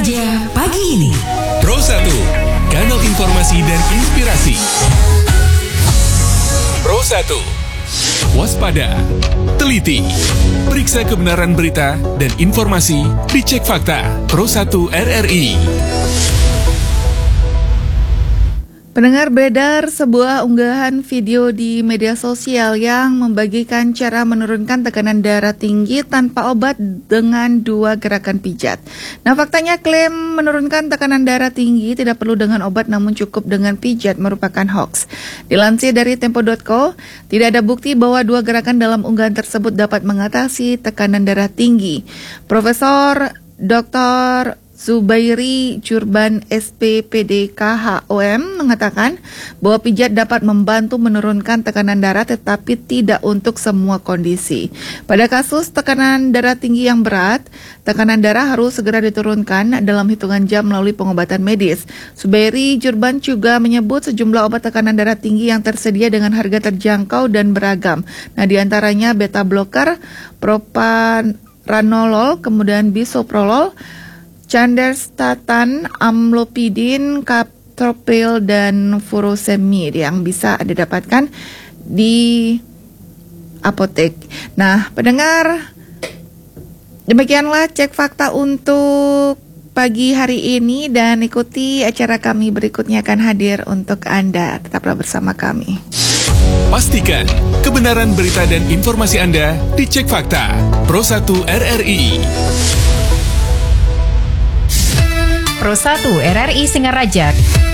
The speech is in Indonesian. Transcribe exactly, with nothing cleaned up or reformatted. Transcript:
Raja pagi ini. Pro satu, kanal informasi dan inspirasi. Pro satu, waspada, teliti, periksa kebenaran berita dan informasi, dicek fakta. Pro satu R R I. Pendengar, beredar sebuah unggahan video di media sosial yang membagikan cara menurunkan tekanan darah tinggi tanpa obat dengan dua gerakan pijat. Nah, faktanya klaim menurunkan tekanan darah tinggi tidak perlu dengan obat namun cukup dengan pijat merupakan hoax. Dilansir dari tempo dot co, tidak ada bukti bahwa dua gerakan dalam unggahan tersebut dapat mengatasi tekanan darah tinggi. Profesor Doktor Zubairi Jurban S P P D K H O M mengatakan bahwa pijat dapat membantu menurunkan tekanan darah tetapi tidak untuk semua kondisi. Pada kasus tekanan darah tinggi yang berat, tekanan darah harus segera diturunkan dalam hitungan jam melalui pengobatan medis. Zubairi Jurban juga menyebut sejumlah obat tekanan darah tinggi yang tersedia dengan harga terjangkau dan beragam. Nah, diantaranya beta blocker, propranolol, kemudian bisoprolol, Chanderstatan, amlopidin, captopril, dan furosemid yang bisa Anda dapatkan di apotek. Nah, pendengar, demikianlah cek fakta untuk pagi hari ini dan ikuti acara kami berikutnya akan hadir untuk Anda. Tetaplah bersama kami. Pastikan kebenaran berita dan informasi Anda dicek fakta. Pro satu R R I. Pro satu R R I Singaraja